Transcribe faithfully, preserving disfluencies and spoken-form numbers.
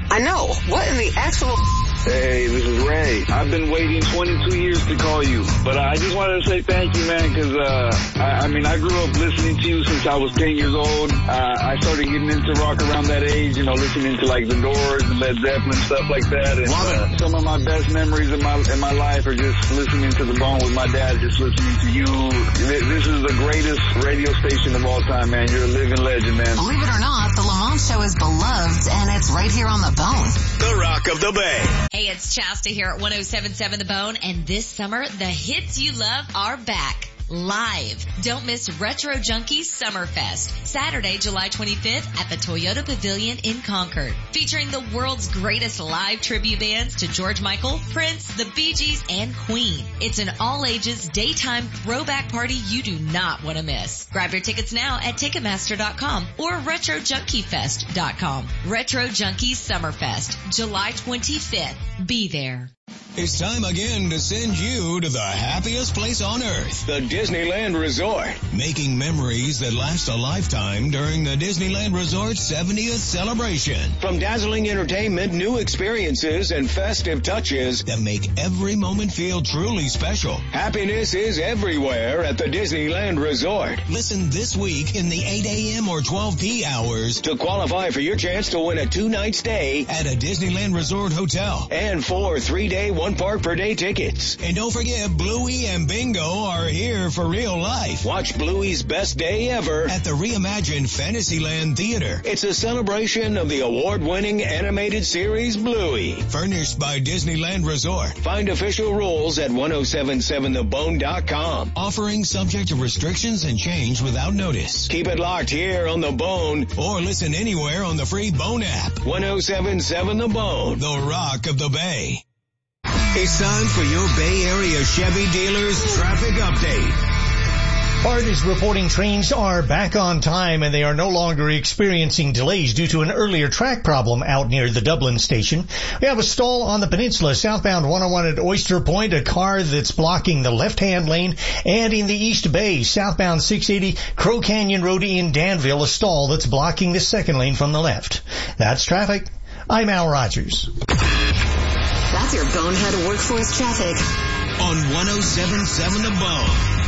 I know. What in the actual... Hey, this is Ray. I've been waiting twenty-two years to call you, but I just wanted to say thank you, man, because, uh, I, I mean, I grew up listening to you since I was ten years old. Uh, I started getting into rock around that age, you know, listening to, like, The Doors and Led Zeppelin, stuff like that. And uh, some of my best memories in my in my life are just listening to The Bone with my dad, just listening to you. This is the greatest radio station of all time, man. You're a living legend, man. Believe it or not, The Lamont Show is beloved, and it's right here on The Bone. The Rock of the Bay. Hey, it's Chasta here at one oh seven point seven The Bone, and this summer, the hits you love are back. Live. Don't miss Retro Junkies Summerfest, Saturday, July twenty-fifth at the Toyota Pavilion in Concord. Featuring the world's greatest live tribute bands to George Michael, Prince, the Bee Gees, and Queen. It's an all-ages daytime throwback party you do not want to miss. Grab your tickets now at Ticketmaster dot com or Retro Junkie Fest dot com. Retro Junkies Summerfest, July twenty-fifth. Be there. It's time again to send you to the happiest place on earth, the Disneyland Resort. Making memories that last a lifetime during the Disneyland Resort seventieth celebration. From dazzling entertainment, new experiences, and festive touches that make every moment feel truly special. Happiness is everywhere at the Disneyland Resort. Listen this week in the eight a.m. or twelve p hours to qualify for your chance to win a two-night stay at a Disneyland Resort hotel and four three-day one park per day tickets. And don't forget, Bluey and Bingo are here for real life. Watch Bluey's best day ever at the reimagined Fantasyland Theater. It's a celebration of the award-winning animated series Bluey. Furnished by Disneyland Resort. Find official rules at ten seventy-seven the bone dot com. Offering subject to restrictions and change without notice. Keep it locked here on The Bone or listen anywhere on the free Bone app. ten seventy-seven The Bone, the Rock of the Bay. It's time for your Bay Area Chevy dealers traffic update. BART is reporting trains are back on time and they are no longer experiencing delays due to an earlier track problem out near the Dublin station. We have a stall on the peninsula, southbound one oh one at Oyster Point, a car that's blocking the left-hand lane, and in the East Bay, southbound six eighty Crow Canyon Road in Danville, a stall that's blocking the second lane from the left. That's traffic. I'm Al Rogers. That's your Bonehead Workforce traffic. On ten seventy-seven The Bone.